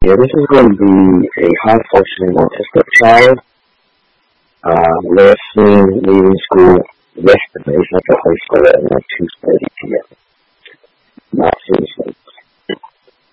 Yeah, this is going to be a high-functioning autistic child. Last seen leaving school yesterday at the high school at like 2:30 p.m.